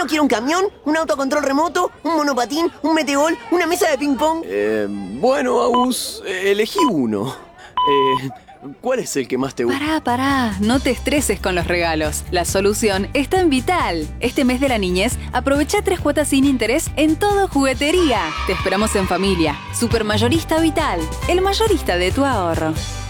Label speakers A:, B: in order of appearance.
A: niño quiere un camión, un auto a control remoto, un monopatín, un metegol, una mesa de ping-pong.
B: Bueno, Agus, elegí uno. ¿Cuál es el que más te gusta?
C: Pará, no te estreses con los regalos. La solución está en Vital. Este mes de la niñez, aprovecha 3 cuotas sin interés en todo juguetería. Te esperamos en familia. Supermayorista Vital, el mayorista de tu ahorro.